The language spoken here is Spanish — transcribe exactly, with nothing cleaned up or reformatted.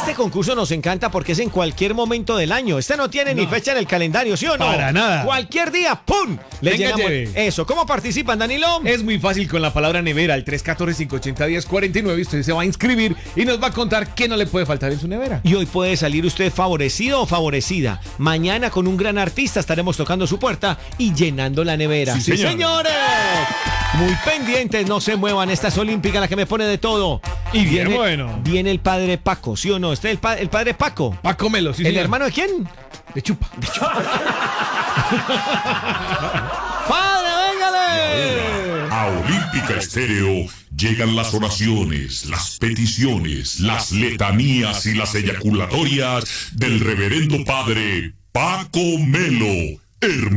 Este concurso nos encanta porque es en cualquier momento del año. Este no tiene no. ni fecha en el calendario, ¿sí o no? Para nada. Cualquier día, ¡pum! Le Venga, llenamos lleve. eso. ¿Cómo participan, Danilo? Es muy fácil con la palabra nevera, al tres uno cuatro, cinco ocho cero, uno cero cuatro nueve. Usted se va a inscribir y nos va a contar qué no le puede faltar en su nevera. Y hoy puede salir usted favorecido o favorecida. Mañana con un gran artista estaremos tocando su puerta y llenando la nevera. Sí, ¡Sí, señor. señores! Muy pendientes, no se muevan. Esta es Olímpica, la que me pone de todo. Y bien viene, bueno. Viene el padre Paco, ¿sí o no? Este es el, pa- el padre Paco. Paco Melo, sí, ¿El señor. hermano de quién? De Chupa. ¡Padre, véngale! A Olímpica Estéreo llegan las oraciones, las peticiones, las letanías y las eyaculatorias del reverendo padre Paco Melo, hermano.